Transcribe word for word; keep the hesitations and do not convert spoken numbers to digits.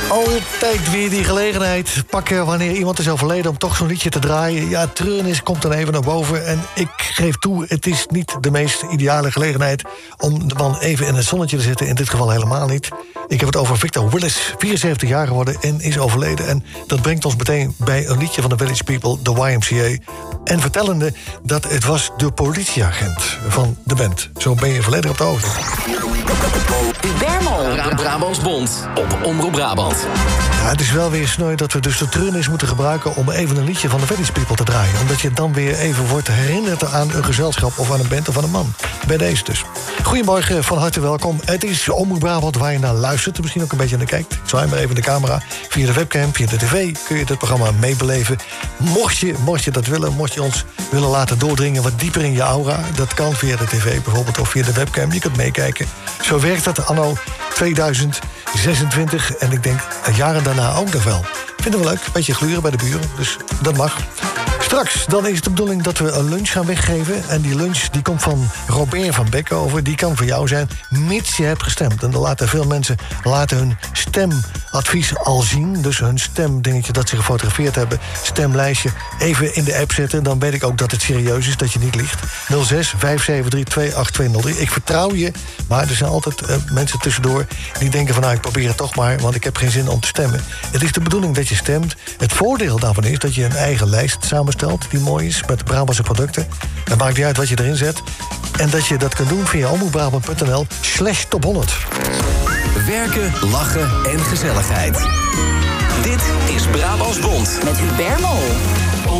Altijd weer die gelegenheid pakken wanneer iemand is overleden om toch zo'n liedje te draaien. Ja, treurnis komt dan even naar boven. En ik geef toe, het is niet de meest ideale gelegenheid om de man even in het zonnetje te zetten. In dit geval helemaal niet. Ik heb het over Victor Willis, vierenzeventig jaar geworden en is overleden. En dat brengt ons meteen bij een liedje van de Village People, de Y M C A. En vertellende dat het was de politieagent van de band. Zo ben je volledig op de hoogte. Bermel. Bra- Brabants Bond op Omroep Brabant. Ja, het is wel weer sneu dat we dus de treurnis moeten gebruiken om even een liedje van de Village People te draaien. Omdat je dan weer even wordt herinnerd aan een gezelschap of aan een band of aan een man. Bij deze dus. Goedemorgen, van harte welkom. Het is Omroep Brabant waar je naar luistert, misschien ook een beetje naar kijkt. Ik zwaai maar even de camera. Via de webcam, via de tv kun je dit programma meebeleven. Mocht je, mocht je dat willen, mocht je ons willen laten doordringen wat dieper in je aura, dat kan via de tv bijvoorbeeld of via de webcam. Je kunt meekijken. Zo werkt dat anno tweeduizend zesentwintig en ik denk jaren daarna ook nog wel. Vinden we leuk, een beetje gluren bij de buren, dus dat mag. Straks, dan is het de bedoeling dat we een lunch gaan weggeven. En die lunch die komt van Robert van Beckhoven. Die kan voor jou zijn, mits je hebt gestemd. En dan laten veel mensen laten hun stemadvies al zien. Dus hun stemdingetje dat ze gefotografeerd hebben, stemlijstje, even in de app zetten. Dan weet ik ook dat het serieus is, dat je niet liegt. nul zes vijf zeven drie twee acht twee nul drie. Ik vertrouw je, maar er zijn altijd uh, mensen tussendoor die denken van nou, ik probeer het toch maar, want ik heb geen zin om te stemmen. Het is de bedoeling dat je stemt. Het voordeel daarvan is dat je een eigen lijst samenstelt die mooi is, met Brabantse producten. Het maakt niet uit wat je erin zet. En dat je dat kunt doen via omroepbrabant punt n l slash top honderd. Werken, lachen en gezelligheid. Dit is Brabants Bond met Hubert Mol.